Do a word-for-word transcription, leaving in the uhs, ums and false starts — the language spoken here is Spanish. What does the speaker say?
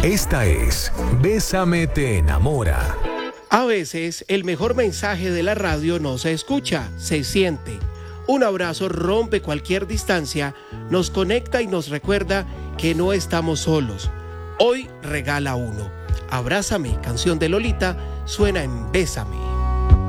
Esta es Bésame te enamora. A veces el mejor mensaje de la radio no se escucha, se siente. Un abrazo rompe cualquier distancia, nos conecta y nos recuerda que no estamos solos. Hoy regala uno. Abrázame, canción de Lolita, suena en Bésame.